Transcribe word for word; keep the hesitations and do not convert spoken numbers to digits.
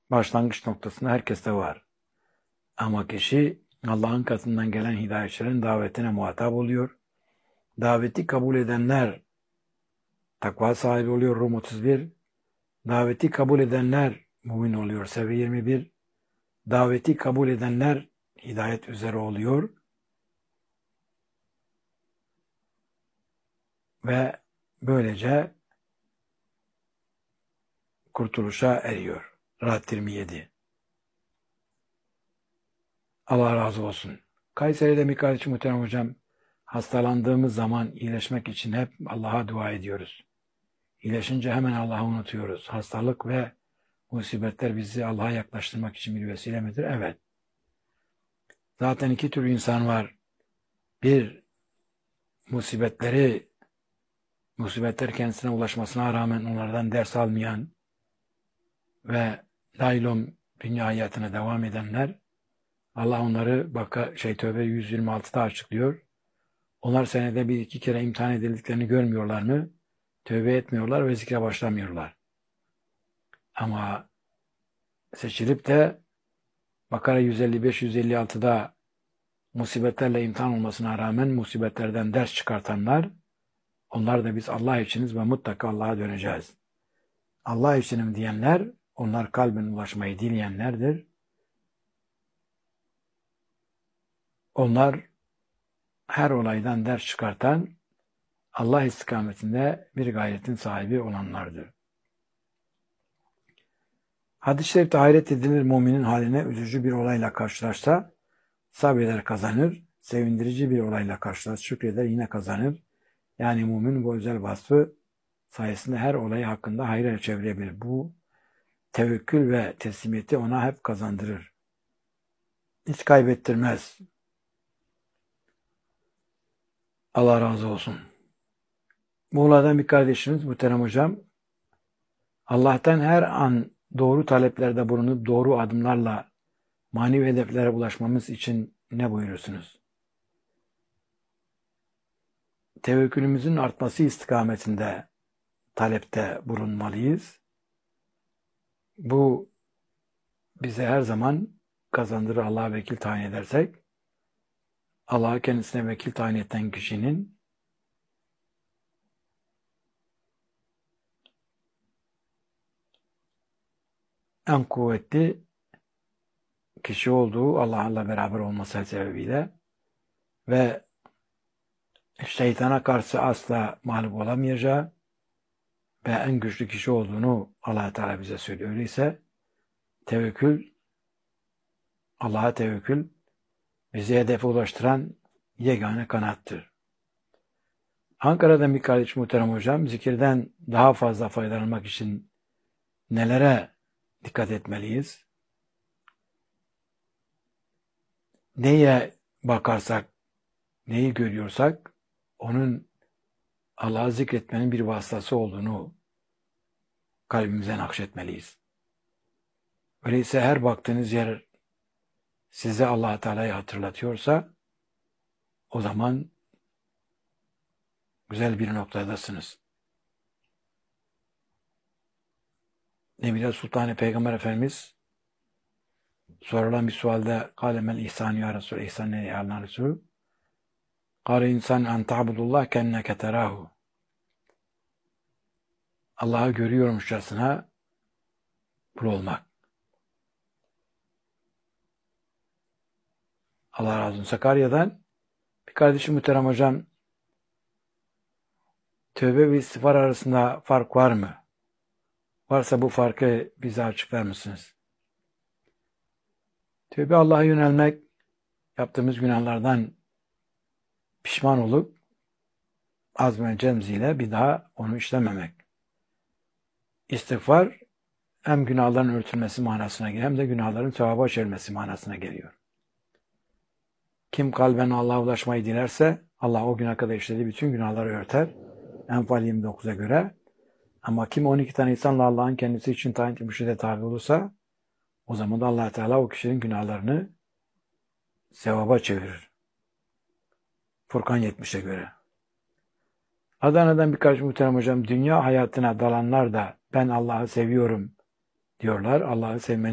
başlangıç noktasında herkeste var. Ama kişi Allah'ın katından gelen hidayetçilerin davetine muhatap oluyor. Daveti kabul edenler takva sahibi oluyor. Rum otuz bir. Daveti kabul edenler mümin oluyor. Seviye yirmi bir. Daveti kabul edenler hidayet üzere oluyor. Ve böylece kurtuluşa eriyor. Rahat yirmi yedi. Allah razı olsun. Kayseri'de bir kardeşim muhterem hocam, hastalandığımız zaman iyileşmek için hep Allah'a dua ediyoruz. İyileşince hemen Allah'ı unutuyoruz. Hastalık ve musibetler bizi Allah'a yaklaştırmak için bir vesile midir? Evet. Zaten iki tür insan var. Bir, musibetleri, musibetler kendisine ulaşmasına rağmen onlardan ders almayan ve laylom dünya hayatına devam edenler. Allah onları Baka, şey Tövbe yüz yirmi altıda açıklıyor. Onlar senede bir iki kere imtihan edildiklerini görmüyorlar mı? Tövbe etmiyorlar ve zikre başlamıyorlar. Ama seçilip de Bakara yüz elli beş yüz elli altıda musibetlerle imtihan olmasına rağmen musibetlerden ders çıkartanlar, onlar da biz Allah içiniz ve mutlaka Allah'a döneceğiz. Allah içinim diyenler, onlar kalben ulaşmayı dileyenlerdir. Onlar her olaydan ders çıkartan, Allah istikametinde bir gayretin sahibi olanlardır. Hadis-i şerifte hayret edilir müminin haline üzücü bir olayla karşılaşsa sabreder kazanır, sevindirici bir olayla karşılaşsa şükreder yine kazanır. Yani mümin bu özel vasfı sayesinde her olayı hakkında hayra çevirebilir. Bu tevekkül ve teslimiyeti ona hep kazandırır. Hiç kaybettirmez. Allah razı olsun. Muğla'dan bir kardeşimiz muhterem hocam, Allah'tan her an doğru taleplerde bulunup doğru adımlarla manevi hedeflere ulaşmamız için ne buyurursunuz? Tevekkülümüzün artması istikametinde talepte bulunmalıyız. Bu bize her zaman kazandırır Allah'a vekil tayin edersek. Allah'a kendisine vekil tayin eden kişinin en kuvvetli kişi olduğu Allah'la beraber olması sebebiyle ve şeytana karşı asla mağlup olamayacağı ve en güçlü kişi olduğunu Allah Teala bize söylüyor. Öyleyse tevekkül, Allah'a tevekkül bizi hedefe ulaştıran yegane kanattır. Ankara'dan bir kardeş muhterem hocam, zikirden daha fazla faydalanmak için nelere dikkat etmeliyiz? Neye bakarsak, neyi görüyorsak, onun Allah'ı zikretmenin bir vasıtası olduğunu kalbimize nakşetmeliyiz. Öyleyse her baktığınız yer size Allah Teala'yı hatırlatıyorsa, o zaman güzel bir noktadasınız. Nebile Sultan-ı Peygamber Efendimiz sorulan bir sualde kâlemel ihsan ya Resul, ihsan ne ya Allah Resulü? Kâle insan en ta'budullah kenneke terahu. Allah'ı görüyormuşçasına kul olmak. Allah razı olsun. Sakarya'dan bir kardeşim muhterem hocam, tövbe ve istiğfar arasında fark var mı? Varsa bu farkı bize açıklar mısınız? Tövbe Allah'a yönelmek, yaptığımız günahlardan pişman olup azm-ı cemziyle bir daha onu işlememek. İstiğfar hem günahların örtülmesi manasına geliyor hem de günahların sevaba çevrilmesi manasına geliyor. Kim kalben Allah'a ulaşmayı dilerse Allah o güne kadar işlediği bütün günahları örter. Enfal yirmi dokuza göre. Ama kim on iki tane insanla Allah'ın kendisi için tayin ettiği mürşide tabi olursa o zaman da Allah Teala o kişinin günahlarını sevaba çevirir. Furkan yetmişe göre. Adana'dan birkaç muhterem hocam, dünya hayatına dalanlar da ben Allah'ı seviyorum diyorlar. Allah'ı sevmenin